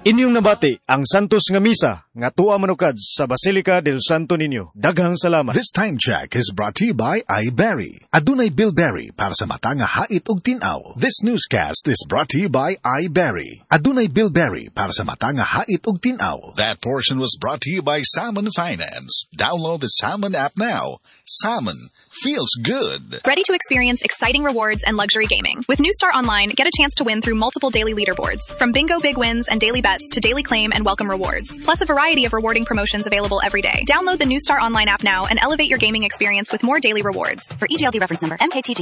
Inyong nabati ang Santos nga Misa nga tuwa manukad sa Basilica del Santo Niño. Daghang salamat. This time check is brought to you by iBerry. Adunay Bilberry para sa mata nga hait ug tin-aw. This newscast is brought to you by iBerry. Adunay Bilberry para sa mata nga hait ug tin-aw. That portion was brought to you by Salmon Finance. Download the Salmon app now. Salmon feels good. Ready to experience exciting rewards and luxury gaming. With New Star Online, get a chance to win through multiple daily leaderboards. From bingo big wins and daily bets to daily claim and welcome rewards. Plus a variety of rewarding promotions available every day. Download the New Star Online app now and elevate your gaming experience with more daily rewards. For EGLD reference number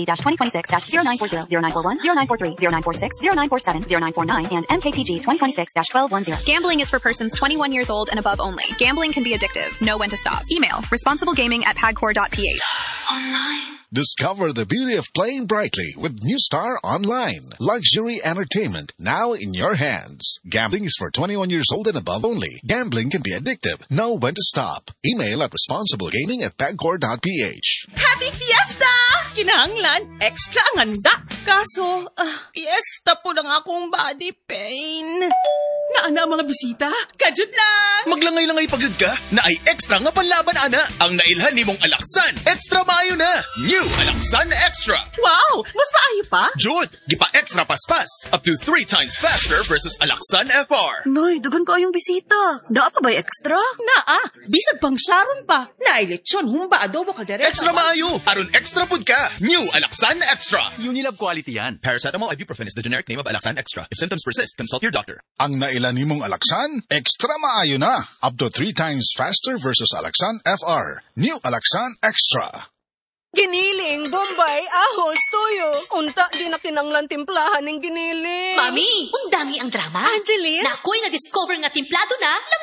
MKTG-2026-0940, 0940, 0943, 0946, 0947, 0949, and MKTG 2026-1210. Gambling is for persons 21 years old and above only. Gambling can be addictive. Know when to stop. Email responsiblegaming@pagcor.ph. Discover the beauty of playing brightly with New Star Online. Luxury entertainment now in your hands. Gambling is for 21 years old and above only. Gambling can be addictive. Know when to stop. Email at responsiblegaming@pagcor.ph. Happy Fiesta! Kinahanglan, extra ang handa. Kaso, fiesta po lang akong body pain. Naana mga bisita? Kajud lang! Maglangay-langay pagod ka? Na ay extra nga panlaban, ana. Ang nailhan ni mong Alaksan. Extra maayo na. New Alaksan Extra. Wow! Mas maayo pa? Jud, gipa extra paspas. Up to 3 times faster versus Alaksan FR. Noy, dagan kayong bisita. Naa pa ba extra? Naa, bisag pang Sharon pa. Nailetsyon, humba adobo kaldereta. Extra maayo. Aron extra pud ka. New Alaksan Extra. Unilab quality yan. Paracetamol ibuprofen is the generic name of Alaksan Extra. If symptoms persist, consult your doctor. Ang nailan nimong Alaksan, extra maayo na. Up to 3 times faster versus Alaksan FR. New Alaksan Extra. Giniling, Bombay, ahos, tuyo. Unta, di na kinanglan timplahan ng giniling. Mami, undangi ang drama. Angeline? Na ako'y na-discover nga timplado na,